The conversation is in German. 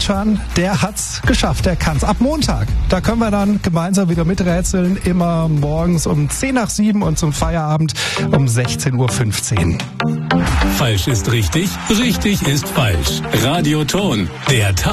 Özcan, der hat's geschafft, der kann's. Ab Montag, da können wir dann gemeinsam wieder miträtseln, immer morgens um 6:10 und zum Feierabend um 16:15 Uhr. Falsch ist richtig, richtig ist falsch. Radioton, der